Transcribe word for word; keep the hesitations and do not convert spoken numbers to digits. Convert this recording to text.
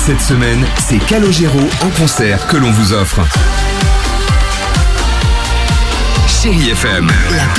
Cette semaine, c'est Calogero en concert que l'on vous offre. Chérie F M.